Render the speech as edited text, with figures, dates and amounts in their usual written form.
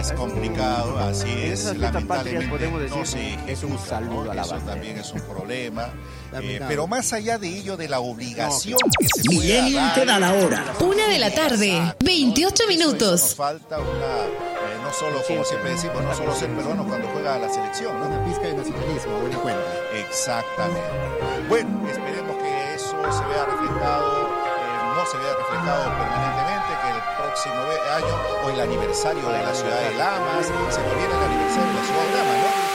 Es complicado, así es. Esas fiestas patrias podemos decir no se ejecuta, es un saludo ¿no? a la Eso bandera. también es un problema. Pero más allá de ello, de la obligación que se Millennium pueda te da dar, la hora. 1:00 p.m, 28 minutos. Nos falta no solo, como siempre decimos, no solo ser peruano cuando juega a la selección, ¿no? Una pizca de nacionalismo, buena cuenta. Exactamente. Bueno, esperemos que eso se vea reflejado, no se vea reflejado permanentemente, que el próximo año, o el aniversario de la ciudad de Lamas, se nos viene el aniversario de la ciudad de Lamas, ¿no?